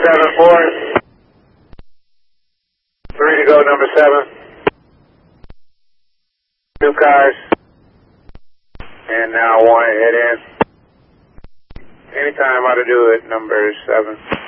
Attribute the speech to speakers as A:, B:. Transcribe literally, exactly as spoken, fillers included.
A: seven four. Three to go, number seven. Two cars. And now one head in. Anytime how to do it, number seven.